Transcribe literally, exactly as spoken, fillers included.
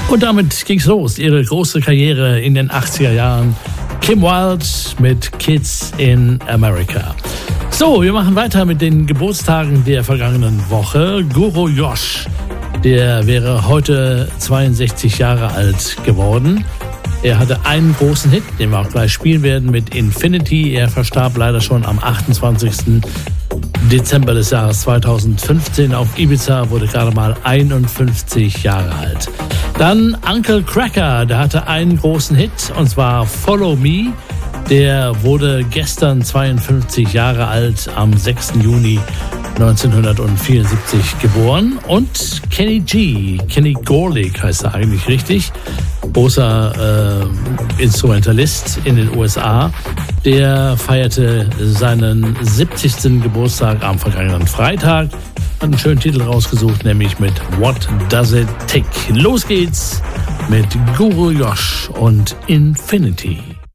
Und damit ging's los, ihre große Karriere in den achtziger Jahren. Kim Wilde mit Kids in America. So, wir machen weiter mit den Geburtstagen der vergangenen Woche. Guru Josh, der wäre heute zweiundsechzig Jahre alt geworden. Er hatte einen großen Hit, den wir auch gleich spielen werden, mit Infinity. Er verstarb leider schon am achtundzwanzigsten Dezember des Jahres zweitausendfünfzehn auf Ibiza, wurde gerade mal einundfünfzig Jahre alt. Dann Uncle Kracker, der hatte einen großen Hit, und zwar Follow Me. Der wurde gestern zweiundfünfzig Jahre alt, am sechsten Juni neunzehnhundertvierundsiebzig geboren. Und Kenny G, Kenny Gorlick heißt er eigentlich richtig, großer äh, Instrumentalist in den U S A. Der feierte seinen siebzigsten Geburtstag am vergangenen Freitag. Hat einen schönen Titel rausgesucht, nämlich mit What Does It Take? Los geht's mit Guru Josh und Infinity.